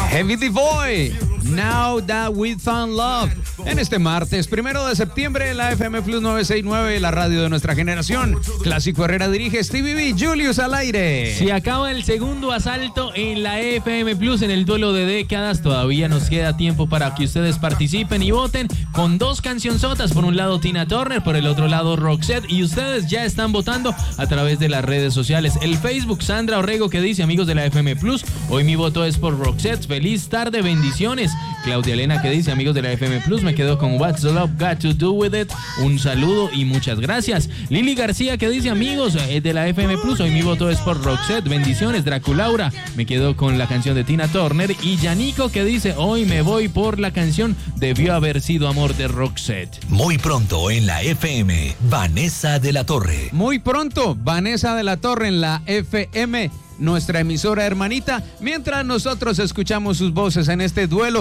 Heavy the Boy, Now That We Found Love. En este martes, 1 de septiembre, la FM Plus 969, la radio de nuestra generación. Clásico Herrera dirige, Stevie B, Julius al aire. Se acaba el segundo asalto en la FM Plus en el duelo de décadas. Todavía nos queda tiempo para que ustedes participen y voten con dos cancionzotas. Por un lado Tina Turner, por el otro lado Roxette. Y ustedes ya están votando a través de las redes sociales. El Facebook, Sandra Orrego, que dice: amigos de la FM Plus, hoy mi voto es por Roxette. Feliz tarde, bendiciones. Claudia Elena, que dice: amigos de la FM Plus, me quedo con What's Love Got to Do With It. Un saludo y muchas gracias. Lili García, que dice: amigos de la FM Plus, hoy mi voto es por Roxette. Bendiciones. Draculaura, me quedo con la canción de Tina Turner. Y Yanico, que dice: hoy me voy por la canción Debió Haber Sido Amor de Roxette. Muy pronto en la FM, Vanessa de la Torre. Muy pronto, Vanessa de la Torre en la FM, nuestra emisora hermanita, mientras nosotros escuchamos sus voces en este duelo.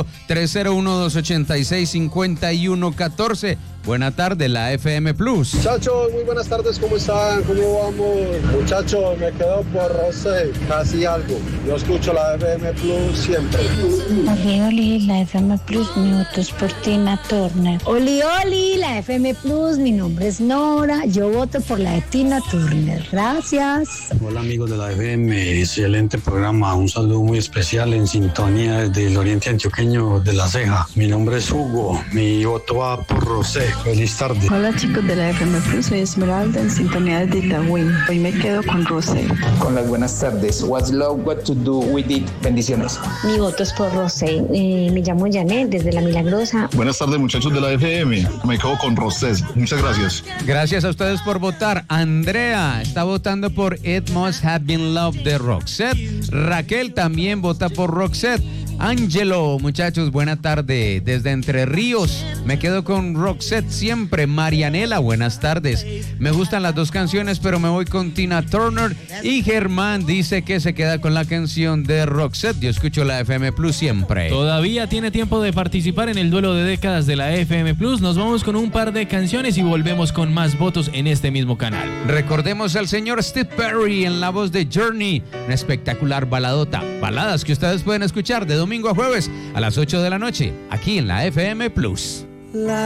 301-286-5114. Buena tarde, la FM Plus. Muchachos, muy buenas tardes, ¿cómo están? ¿Cómo vamos? Muchachos, me quedo por Rosé, casi algo. Yo escucho la FM Plus siempre. Oli, la FM Plus, mi voto es por Tina Turner. Oli, la FM Plus, mi nombre es Nora, yo voto por la de Tina Turner. Gracias. Hola amigos de la FM, excelente programa, un saludo muy especial en sintonía desde el oriente antioqueño de La Ceja. Mi nombre es Hugo, mi voto va por Rosé. Feliz tarde. Hola chicos de la FM Plus, soy Esmeralda en sintonía de Itagüí. Hoy me quedo con Rosé. Con las buenas tardes. What's Love Got to Do With It. Bendiciones. Mi voto es por Rosé. Me llamo Janet desde La Milagrosa. Buenas tardes muchachos de la FM. Me quedo con Rosé. Muchas gracias. Gracias a ustedes por votar. Andrea está votando por It Must Have Been Love de Roxette. Raquel también vota por Roxette. Angelo, muchachos, buena tarde. Desde Entre Ríos, me quedo con Roxette siempre. Marianela, buenas tardes. Me gustan las dos canciones, pero me voy con Tina Turner. Y Germán dice que se queda con la canción de Roxette. Yo escucho la FM Plus siempre. Todavía tiene tiempo de participar en el duelo de décadas de la FM Plus. Nos vamos con un par de canciones y volvemos con más votos en este mismo canal. Recordemos al señor Steve Perry en la voz de Journey, una espectacular baladota. Baladas que ustedes pueden escuchar de domingo a jueves a las 8 de la noche, aquí en la FM Plus.